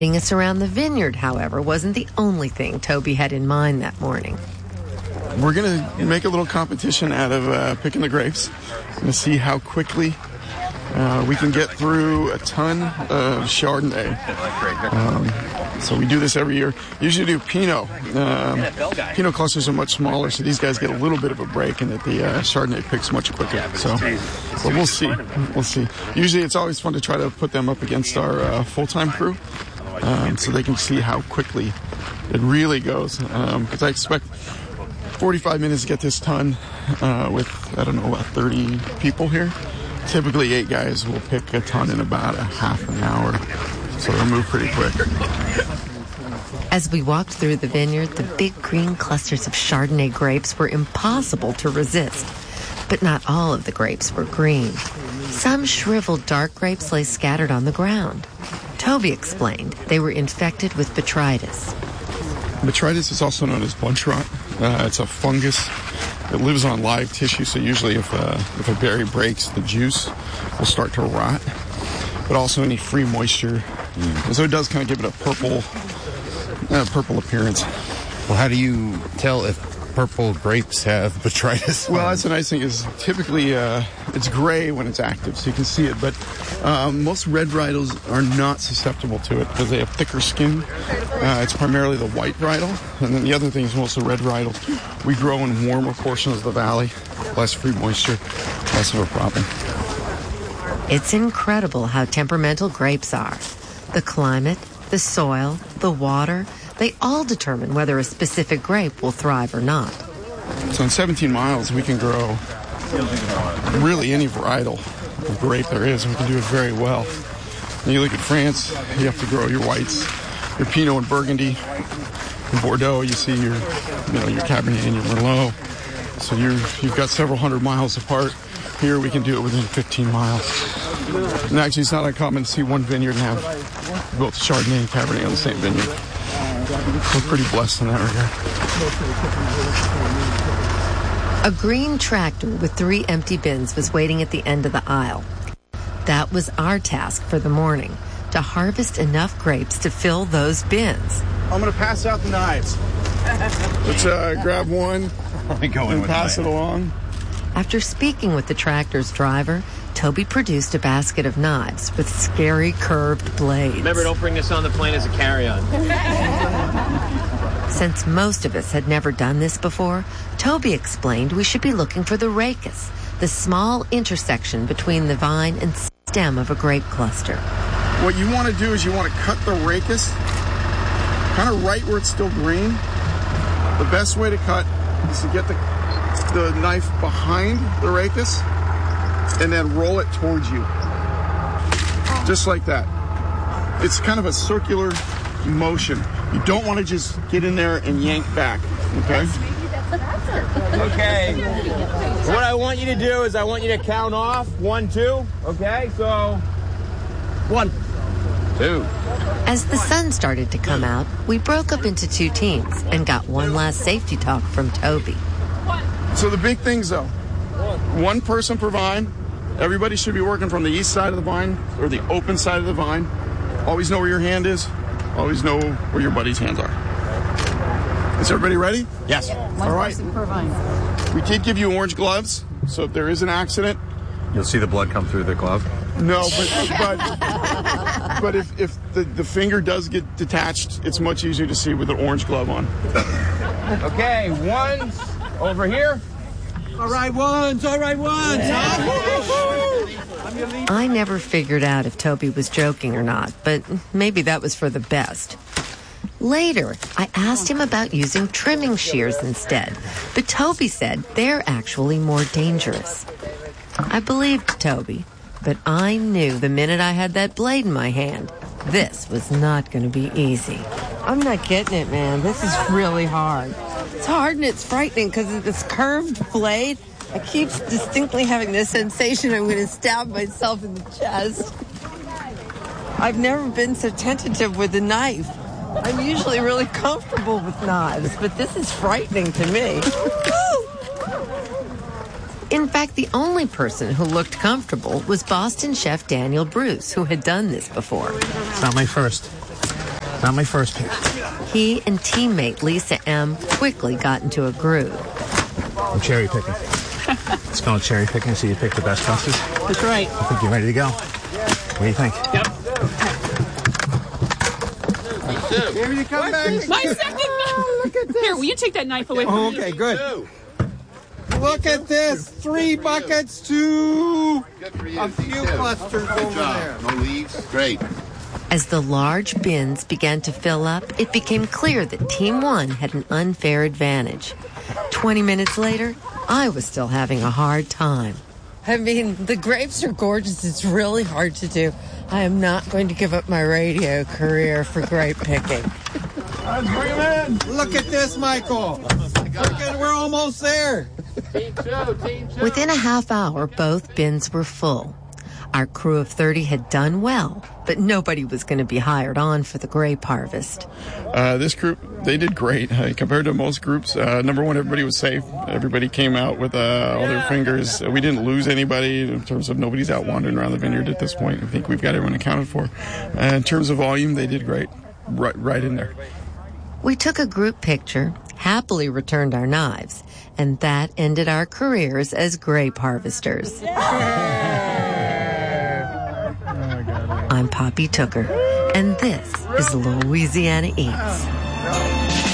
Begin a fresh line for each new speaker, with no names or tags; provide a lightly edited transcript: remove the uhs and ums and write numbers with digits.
Taking us around the vineyard, however, wasn't the only thing Toby had in mind that morning.
We're going to make a little competition out of picking the grapes and see how quickly we can get through a ton of Chardonnay. So we do this every year. Usually do Pinot. Pinot clusters are much smaller, so these guys get a little bit of a break, and that the Chardonnay picks much quicker. So, but we'll see. We'll see. Usually it's always fun to try to put them up against our full-time crew, so they can see how quickly it really goes. Because I expect 45 minutes to get this ton with, I don't know, about 30 people here. Typically 8 guys will pick a ton in about a half an hour, so they'll move pretty quick.
As we walked through the vineyard, the big green clusters of Chardonnay grapes were impossible to resist. But not all of the grapes were green. Some shriveled dark grapes lay scattered on the ground. Toby explained they were infected with botrytis.
Botrytis is also known as bunch rot. It's a fungus. It lives on live tissue, so usually if a berry breaks, the juice will start to rot, but also any free moisture. And so it does kind of give it a purple appearance.
Well, how do you tell if purple grapes have botrytis?
Well, that's the nice thing is typically it's gray when it's active, so you can see it, but most red varietals are not susceptible to it because they have thicker skin. It's primarily the white varietal, and then the other thing is most of the red varietals we grow in warmer portions of the valley, less free moisture, less of a problem.
It's incredible how temperamental grapes are. The climate, the soil, the water, they all determine whether a specific grape will thrive or not.
So in 17 miles, we can grow really any varietal of grape there is, and we can do it very well. When you look at France, you have to grow your whites, your Pinot and Burgundy. In Bordeaux, you see your Cabernet and your Merlot. So you've got several hundred miles apart. Here we can do it within 15 miles. And actually, it's not uncommon to see one vineyard and have both Chardonnay and Cabernet on the same vineyard. We're pretty blessed in that regard.
A green tractor with 3 empty bins was waiting at the end of the aisle. That was our task for the morning, to harvest enough grapes to fill those bins.
I'm going to pass out the knives. Let's grab one and pass it along.
After speaking with the tractor's driver, Toby produced a basket of knives with scary curved blades.
Remember, don't bring this on the plane as a carry-on.
Since most of us had never done this before, Toby explained we should be looking for the rachis, the small intersection between the vine and stem of a grape cluster.
What you want to do is you want to cut the rachis kind of right where it's still green. The best way to cut is to get the knife behind the rachis and then roll it towards you. Just like that. It's kind of a circular motion. You don't want to just get in there and yank back, okay?
Okay. What I want you to do is I want you to count off 1, 2. Okay, so 1, 2.
As the sun started to come out, we broke up into 2 teams and got one last safety talk from Toby.
So the big things, though, 1 person per vine. Everybody should be working from the east side of the vine or the open side of the vine. Always know where your hand is. Always know where your buddy's hands are. Is everybody ready?
Yes.
All right.
Per vine.
We did give you orange gloves, so if there is an accident...
You'll see the blood come through the glove?
No, but if the finger does get detached, it's much easier to see with an orange glove on.
Okay, ones over here.
All right, ones.
I never figured out if Toby was joking or not, but maybe that was for the best. Later, I asked him about using trimming shears instead, but Toby said they're actually more dangerous. I believed Toby, but I knew the minute I had that blade in my hand, this was not going to be easy.
I'm not getting it, man. This is really hard. It's hard and it's frightening because of this curved blade. I keep distinctly having this sensation I'm going to stab myself in the chest. I've never been so tentative with a knife. I'm usually really comfortable with knives, but this is frightening to me.
In fact, the only person who looked comfortable was Boston chef Daniel Bruce, who had done this before.
It's not my first. Not my first pick.
He and teammate Lisa M. quickly got into a groove.
I'm cherry picking. Let's go cherry picking so you pick the best clusters.
That's right.
I think you're ready to go. What do you think?
Yep.
Maybe you come back.
My second knife.
Look at this.
Here, will you take that knife away from me?
Okay, good. Look at this. 3 buckets to a few clusters over there.
No leaves. Great.
As the large bins began to fill up, it became clear that Team 1 had an unfair advantage. 20 minutes later, I was still having a hard time.
I mean, the grapes are gorgeous. It's really hard to do. I am not going to give up my radio career for grape picking.
Let's bring them in. Look at this, Michael. We're almost there.
Team 2.
Within a half hour, both bins were full. Our crew of 30 had done well, but nobody was going to be hired on for the grape harvest.
This group, they did great. Compared to most groups, number one, everybody was safe. Everybody came out with all their fingers. We didn't lose anybody in terms of nobody's out wandering around the vineyard at this point. I think we've got everyone accounted for. In terms of volume, they did great. Right in there.
We took a group picture, happily returned our knives, and that ended our careers as grape harvesters. I'm Poppy Tooker, and this is Louisiana Eats.